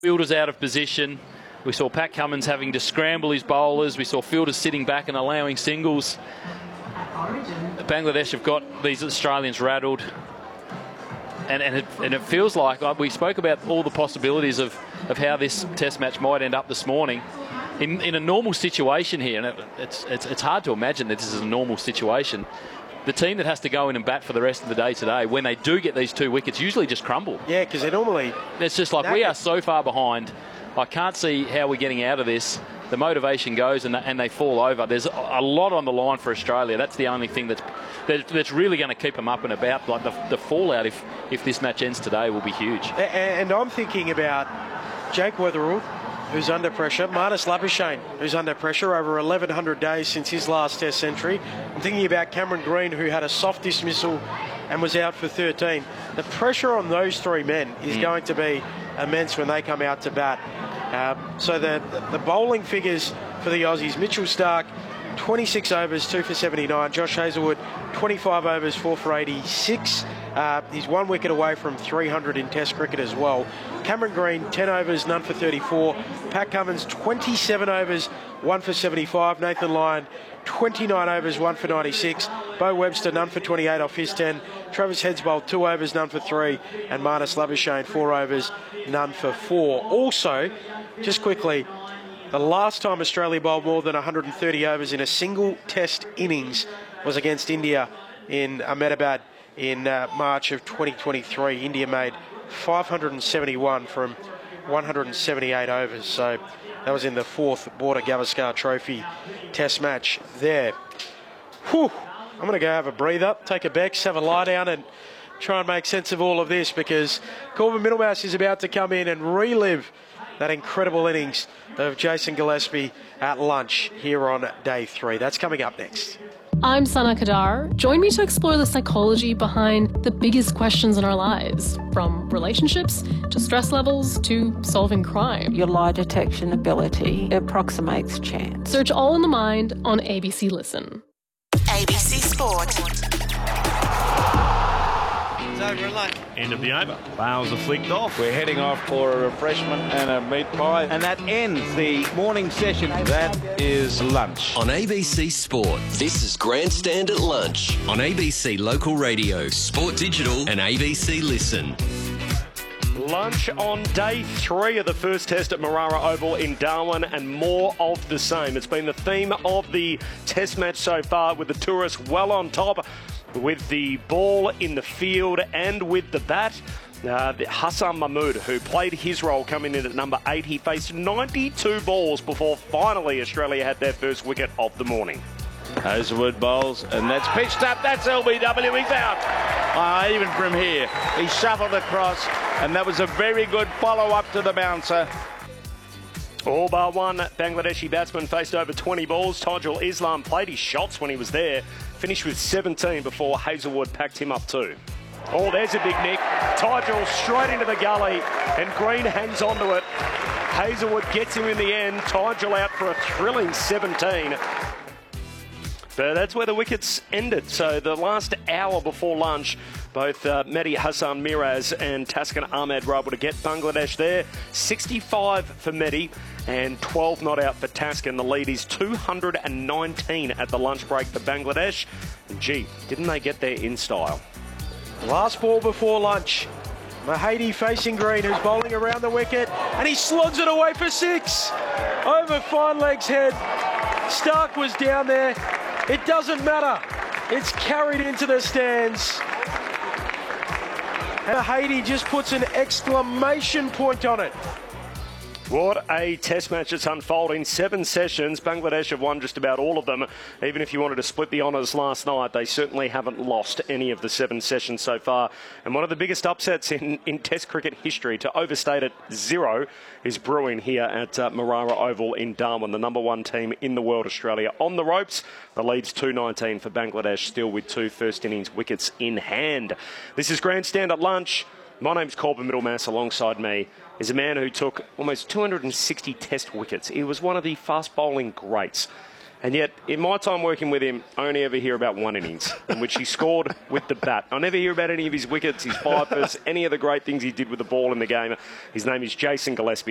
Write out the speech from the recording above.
Fielders out of position. We saw Pat Cummins having to scramble his bowlers. We saw fielders sitting back and allowing singles. Bangladesh have got these Australians rattled. And it feels like we spoke about all the possibilities of how this test match might end up this morning. In a normal situation here, and it's hard to imagine that this is a normal situation, the team that has to go in and bat for the rest of the day today, when they do get these 2 wickets, usually just crumble. Yeah, because they normally... It's just like we are so far behind. I can't see how we're getting out of this. The motivation goes and they fall over. There's a lot on the line for Australia. That's the only thing that's really going to keep them up and about. Like the fallout, if this match ends today, will be huge. And I'm thinking about Jake Weatherall, who's under pressure, Marnus Labuschagne, who's under pressure over 1,100 days since his last test century. I'm thinking about Cameron Green, who had a soft dismissal and was out for 13. The pressure on those 3 men is going to be immense when they come out to bat. So the bowling figures for the Aussies: Mitchell Starc, 26 overs, 2 for 79. Josh Hazlewood, 25 overs, 4 for 86. He's 1 wicket away from 300 in Test cricket as well. Cameron Green, 10 overs, none for 34. Pat Cummins, 27 overs, 1 for 75. Nathan Lyon, 29 overs, 1 for 96. Bo Webster, none for 28 off his 10. Travis Heads bowled 2 overs, none for 3. And Marnus Labuschagne, 4 overs, none for 4. Also, just quickly, the last time Australia bowled more than 130 overs in a single test innings was against India in Ahmedabad in March of 2023. India made 571 from 178 overs. So that was in the 4th Border Gavaskar Trophy test match there. Whew. I'm going to go have a breather, take a Bex, have a lie down and try and make sense of all of this, because Corbin Middlemass is about to come in and relive that incredible innings of Jason Gillespie at lunch here on day 3. That's coming up next. I'm Sana Kadar. Join me to explore the psychology behind the biggest questions in our lives, from relationships to stress levels to solving crime. Your lie detection ability approximates chance. Search All in the Mind on ABC Listen. ABC Sport. It's over at lunch. End of the over. Bales are flicked off. We're heading off for a refreshment and a meat pie. And that ends the morning session. That is lunch. On ABC Sport, this is Grandstand at Lunch. On ABC Local Radio, Sport Digital and ABC Listen. Lunch on day 3 of the first test at Marara Oval in Darwin, and more of the same. It's been the theme of the test match so far, with the tourists well on top, with the ball in the field and with the bat. Hassan Mahmood, who played his role coming in at number 8, he faced 92 balls before finally Australia had their first wicket of the morning. Hazlewood bowls, and that's pitched up. That's LBW. He's out. Even from here, he shuffled across, and that was a very good follow-up to the bouncer. All bar one Bangladeshi batsman faced over 20 balls. Tajul Islam played his shots when he was there, finished with 17 before Hazlewood packed him up too. Oh, there's a big nick. Tajul straight into the gully, and Green hangs onto it. Hazlewood gets him in the end. Tajul out for a thrilling 17. But that's where the wickets ended. So the last hour before lunch, both Mehdi Hassan Miraz and Taskin Ahmed were able to get Bangladesh there. 65 for Mehdi and 12 not out for Taskin. The lead is 219 at the lunch break for Bangladesh. And gee, didn't they get there in style? Last ball before lunch. Mahady facing Green, who's bowling around the wicket, and he slogs it away for 6. Over fine legs head. Starc was down there. It doesn't matter. It's carried into the stands. And Mahady just puts an exclamation point on it. What a test match that's unfolding. 7 sessions. Bangladesh have won just about all of them. Even if you wanted to split the honours last night, they certainly haven't lost any of the 7 sessions so far. And one of the biggest upsets in Test cricket history, to overstate it, 0, is brewing here at Marara Oval in Darwin. The number 1 team in the world, Australia, on the ropes. The lead's 219 for Bangladesh, still with 2 first innings wickets in hand. This is Grandstand at Lunch. My name's Corbin Middlemass. Alongside me is a man who took almost 260 test wickets. He was one of the fast bowling greats. And yet, in my time working with him, I only ever hear about 1 innings, in which he scored with the bat. I never hear about any of his wickets, his fifers, any of the great things he did with the ball in the game. His name is Jason Gillespie.